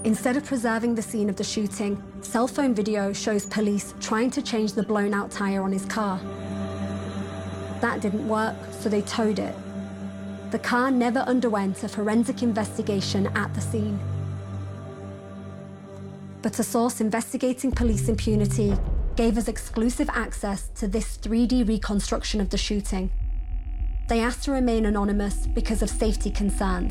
Instead of preserving the scene of the shooting, cell phone video shows police trying to change the blown-out tire on his car. That didn't work, so they towed it. The car never underwent a forensic investigation at the scene. But a source investigating police impunity gave us exclusive access to this 3D reconstruction of the shooting. They asked to remain anonymous because of safety concerns.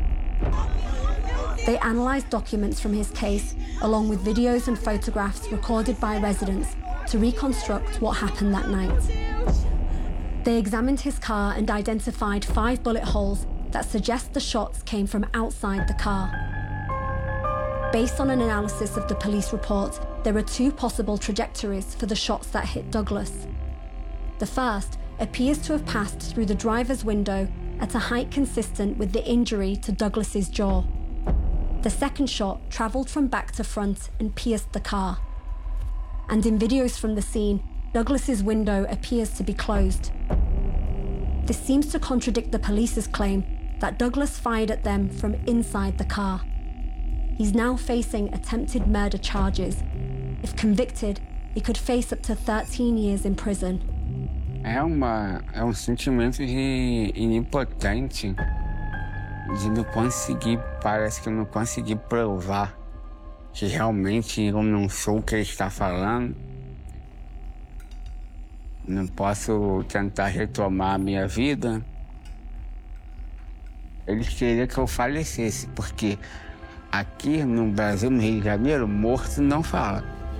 They analysed documents from his case, along with videos and photographs recorded by residents to reconstruct what happened that night. They examined his car and identified 5 bullet holes that suggest the shots came from outside the car. Based on an analysis of the police report, there are 2 possible trajectories for the shots that hit Douglas. The first appears to have passed through the driver's window at a height consistent with the injury to Douglas's jaw. The second shot travelled from back to front and pierced the car. And in videos from the scene, Douglas's window appears to be closed. This seems to contradict the police's claim that Douglas fired at them from inside the car. He's now facing attempted murder charges. If convicted, he could face up to 13 years in prison. É sentimento de impotente, de não conseguir, parece que eu não consegui provar que realmente eu não sou o que ele está falando. Não posso tentar retomar a minha vida. Eles queriam que eu falecesse, porque aqui no Brasil, no Rio de Janeiro, morto não fala.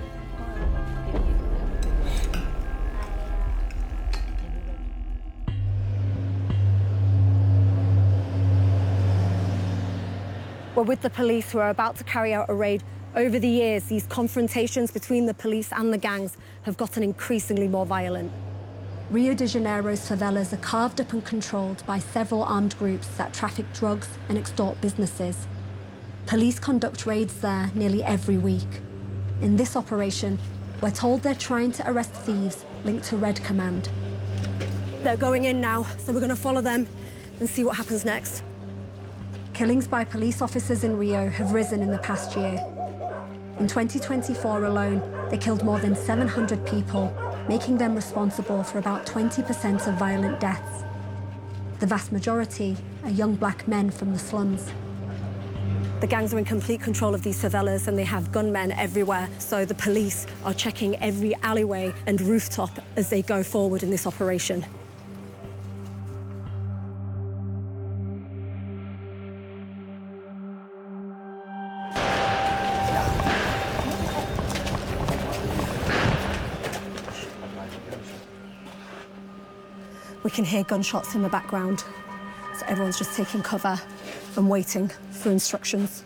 We're with the police who are about to carry out a raid. Over the years, these confrontations between the police and the gangs have gotten increasingly more violent. Rio de Janeiro's favelas are carved up and controlled by several armed groups that traffic drugs and extort businesses. Police conduct raids there nearly every week. In this operation, we're told they're trying to arrest thieves linked to Red Command. They're going in now, so we're going to follow them and see what happens next. Killings by police officers in Rio have risen in the past year. In 2024 alone, they killed more than 700 people, making them responsible for about 20% of violent deaths. The vast majority are young black men from the slums. The gangs are in complete control of these favelas and they have gunmen everywhere, so the police are checking every alleyway and rooftop as they go forward in this operation. We can hear gunshots in the background, so everyone's just taking cover and waiting for instructions.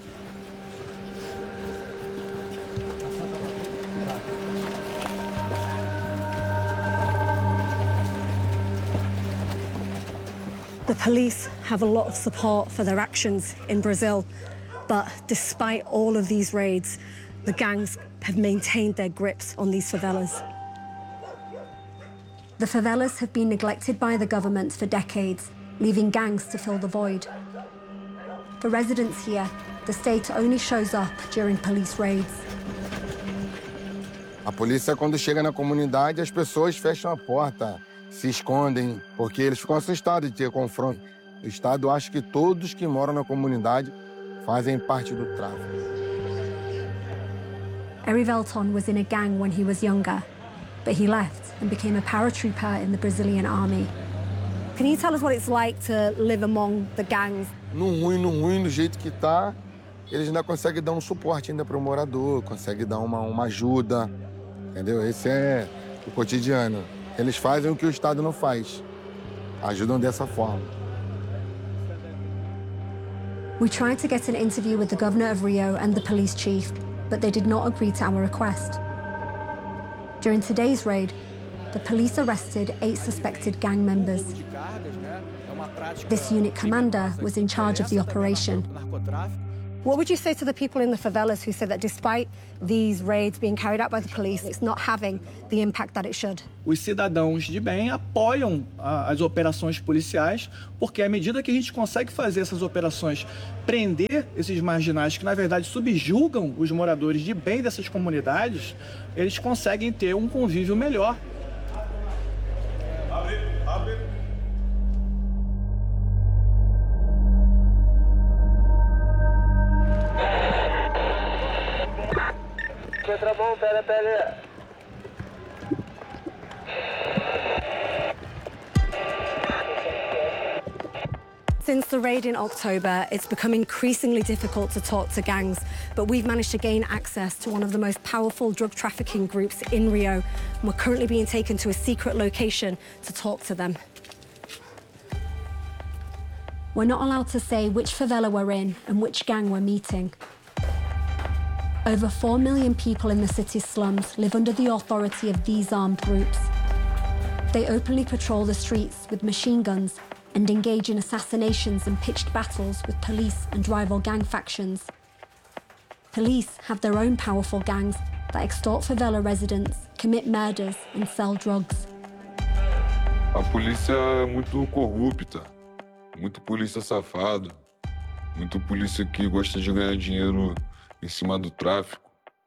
The police have a lot of support for their actions in Brazil, but despite all of these raids, the gangs have maintained their grips on these favelas. The favelas have been neglected by the government for decades, leaving gangs to fill the void. For residents here, the state only shows up during police raids. A polícia, quando chega na comunidade, as pessoas fecham a porta, se escondem, porque eles ficam assustados de ter confronto. O Estado acha que todos que moram na comunidade fazem parte do tráfico. Erivelton was in a gang when he was younger, but he left and became a paratrooper in the Brazilian army. Can you tell us what it's like to live among the gangs? No ruim, do jeito que tá, eles ainda conseguem dar um suporte ainda para o morador, conseguem dar uma ajuda, entendeu? Esse é o cotidiano. Eles fazem o que o Estado não faz, ajudam dessa forma. We tried to get an interview with the governor of Rio and the police chief, but they did not agree to our request. During today's raid, the police arrested 8 suspected gang members. This unit commander was in charge of the operation. What would you say to the people in the favelas who say that despite these raids being carried out by the police, it's not having the impact that it should? Os cidadãos de bem apoiam as operações policiais, porque à medida que a gente consegue fazer essas operações, prender esses marginais que, na verdade, subjugam os moradores de bem dessas comunidades, eles conseguem ter um convívio melhor. Contramão, pera. Since the raid in October, it's become increasingly difficult to talk to gangs, but we've managed to gain access to one of the most powerful drug trafficking groups in Rio, and we're currently being taken to a secret location to talk to them. We're not allowed to say which favela we're in and which gang we're meeting. Over 4 million people in the city's slums live under the authority of these armed groups. They openly patrol the streets with machine guns and engage in assassinations and pitched battles with police and rival gang factions. Police have their own powerful gangs that extort favela residents, commit murders and sell drugs. A polícia é muito corrupta, muito polícia safado, muito polícia que gosta de ganhar dinheiro em cima do tráfico.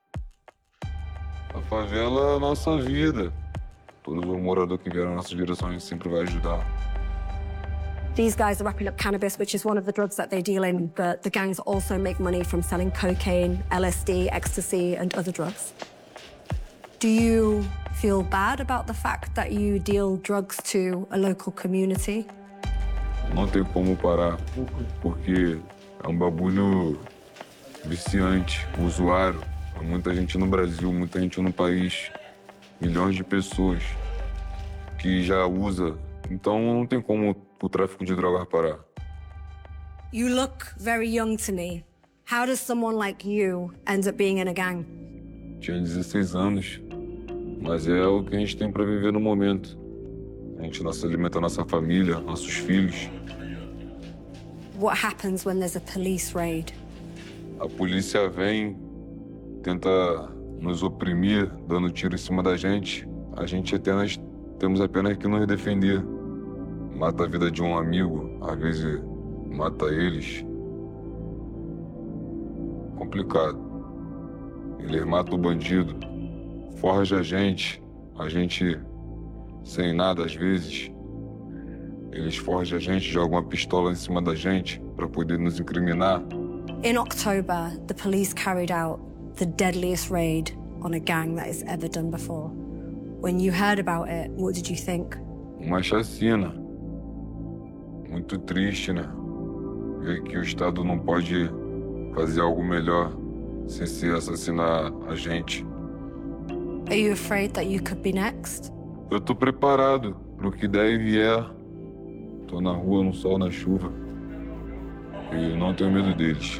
A favela é a nossa vida. Todos os moradores que vieram na nossa direção, a gente sempre vai ajudar. These guys are wrapping up cannabis, which is one of the drugs that they deal in, but the gangs also make money from selling cocaine, LSD, ecstasy, and other drugs. Do you feel bad about the fact that you deal drugs to a local community? Não tem como parar, porque é um bagulho viciante, usuário. Há muita gente no Brasil, muita gente no país, milhões de pessoas que já usa. Então não tem como o tráfico de drogas parar. You look very young to me. How does someone like you end up being in a gang? Tinha 16 anos, mas é o que a gente tem para viver no momento. A gente alimenta a nossa família, nossos filhos. What happens when there's a police raid? A polícia vem, tenta nos oprimir, dando tiro em cima da gente. A gente temos apenas que nos defender. Mata a vida de um amigo, às vezes mata eles. Complicado. Eles matam o bandido, forja a gente sem nada às vezes. Eles forjam a gente, jogam uma pistola em cima da gente para poder nos incriminar. In October, the police carried out the deadliest raid on a gang that has ever done before. When you heard about it, what did you think? Uma chacina. Muito triste, né? Ver que o Estado não pode fazer algo melhor sem se assassinar a gente. Are you afraid that you could be next? Eu tô preparado pro que der e vier. Tô na rua, no sol, na chuva. E não tenho medo deles.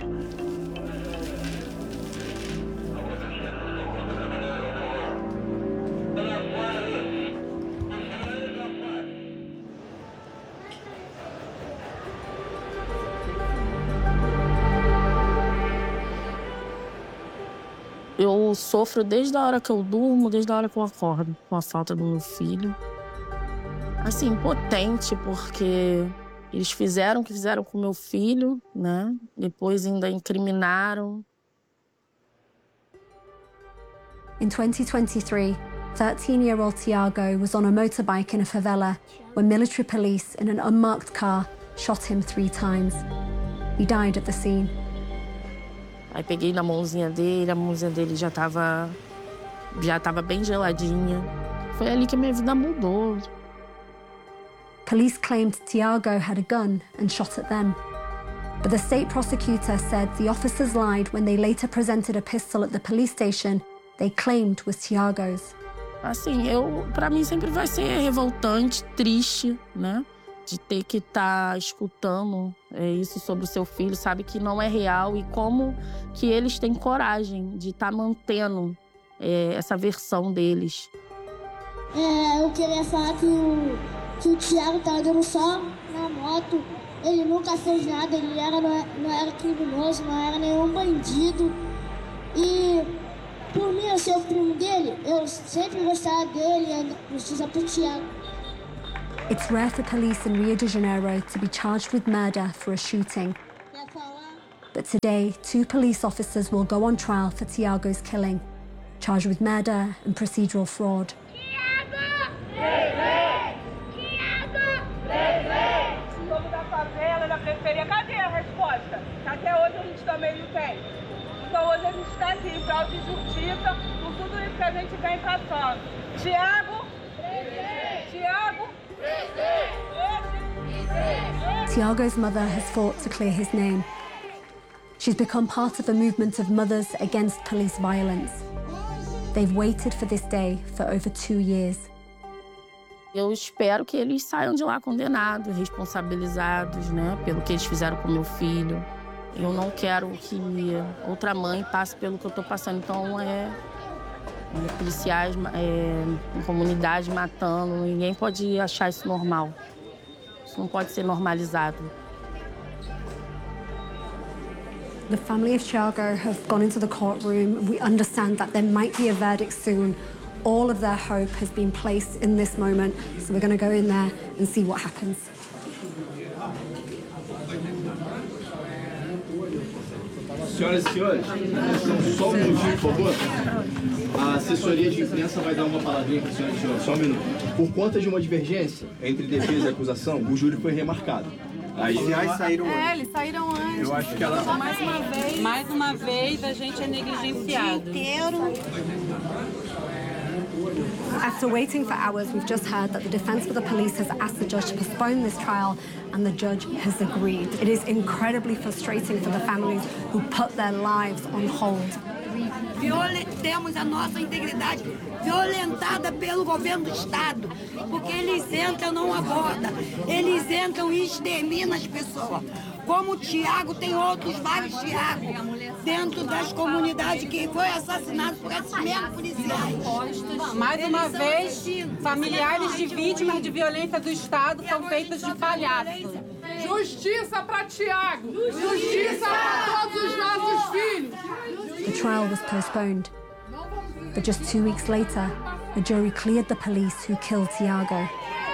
Eu sofro desde a hora que eu durmo, desde a hora que eu acordo, com a falta do meu filho. Assim, impotente, porque eles fizeram o que fizeram com meu filho, né? Depois ainda incriminaram. In 2023, 13-year-old Tiago was on a motorbike in a favela when military police in an unmarked car shot him 3 times. He died at the scene. Aí peguei na mãozinha dele, a mãozinha dele já tava bem geladinha. Foi ali que a minha vida mudou. Police claimed Tiago had a gun and shot at them. But the state prosecutor said the officers lied when they later presented a pistol at the police station they claimed was Tiago's. Assim, pra mim sempre vai ser revoltante, triste, né? De ter que estar escutando isso sobre o seu filho, sabe que não é real e como que eles têm coragem de estar mantendo essa versão deles. Eu queria falar que o Thiago tá andando só na moto Ele nunca fez nada, ele não era criminoso, não era nenhum bandido. E por mim, eu ser o primo dele, eu sempre gostava dele e precisa pro Thiago. It's rare for police in Rio de Janeiro to be charged with murder for a shooting. But today, 2 police officers will go on trial for Thiago's killing, charged with murder and procedural fraud. Cadê a resposta? Até hoje a gente também não tem. Então hoje a gente está aqui em prol de justiça por tudo isso que a gente vem passando. Thiago! Thiago! Thiago's mother has fought to clear his name. She's become part of a movement of mothers against police violence. They've waited for this day for over 2 years. Eu espero que eles saiam de lá condenados, responsabilizados, né, pelo que eles fizeram com meu filho. Eu não quero que outra mãe passe pelo que eu estou passando. Então, policiais, comunidade matando, ninguém pode achar isso normal. Isso não pode ser normalizado. The family of Thiago have gone into the courtroom. We understand that there might be a verdict soon. All of their hope has been placed in this moment, so we're going to go in there and see what happens. Senhoras e senhores, só um minutinho, por favor. A assessoria de imprensa vai dar uma palavrinha para a senhora e senhores. Só um minuto. Por conta de uma divergência entre defesa e acusação, o júri foi remarcado. Os reais saíram antes. Eles saíram antes. Eu acho que ela... Mais uma vez, a gente é negligenciado. O dia inteiro. After waiting for hours, we've just heard that the defense for the police has asked the judge to postpone this trial, and the judge has agreed. It is incredibly frustrating for the families who put their lives on hold. Temos a nossa integridade violentada pelo governo do Estado, porque eles entram numa borda, eles entram e exterminam as pessoas. Como o Thiago, tem outros vários Thiago dentro das comunidades que foi assassinado por esses mesmos policiais. Mais uma vez, familiares de vítimas de violência do Estado são feitos de palhaço. Justiça para Thiago! Justiça para todos os nossos filhos! The trial was postponed, but just 2 weeks later, a jury cleared the police who killed Thiago.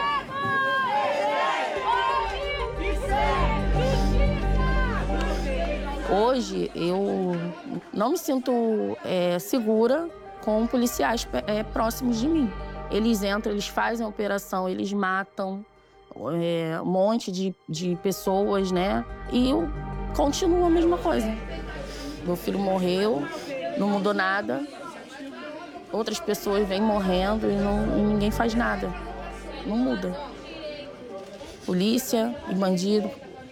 Hoje, eu não me sinto segura com policiais próximos de mim. Eles entram, eles fazem a operação, eles matam um monte de pessoas, né? E continua a mesma coisa. Meu filho morreu, não mudou nada. Outras pessoas vêm morrendo e ninguém faz nada. Não muda. Polícia e bandido.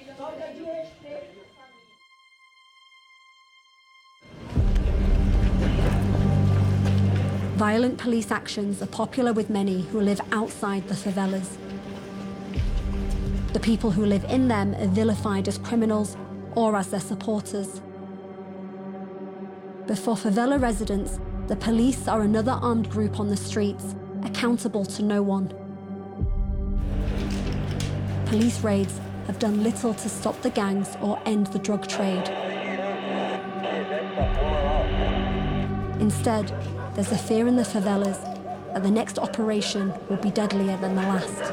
Violent police actions are popular with many who live outside the favelas. The people who live in them are vilified as criminals or as their supporters. But for favela residents, the police are another armed group on the streets, accountable to no one. Police raids have done little to stop the gangs or end the drug trade. Instead, there's a fear in the favelas that the next operation will be deadlier than the last.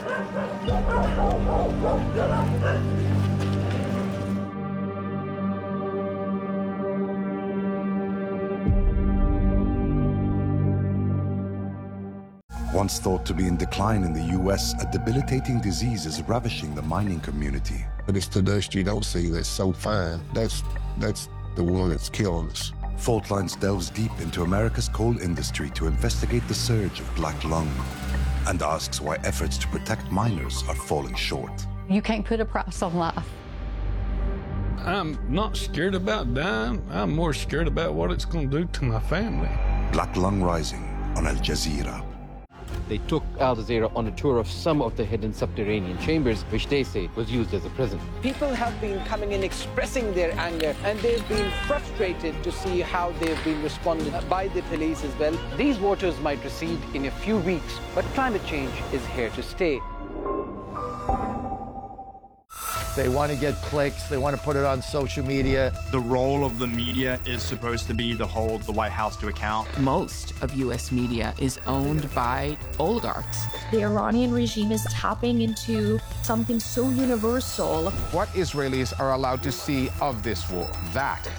Once thought to be in decline in the US, a debilitating disease is ravishing the mining community. But it's the dust you don't see that's so fine. That's the one that's killing us. Fault Lines delves deep into America's coal industry to investigate the surge of black lung and asks why efforts to protect miners are falling short. You can't put a price on life. I'm not scared about dying. I'm more scared about what it's going to do to my family. Black Lung Rising on Al Jazeera. They took Al Jazeera on a tour of some of the hidden subterranean chambers, which they say was used as a prison. People have been coming in expressing their anger, and they've been frustrated to see how they've been responded by the police as well. These waters might recede in a few weeks, but climate change is here to stay. They want to get clicks. They want to put it on social media. The role of the media is supposed to be to hold the White House to account. Most of U.S. media is owned by oligarchs. The Iranian regime is tapping into something so universal. What Israelis are allowed to see of this war, that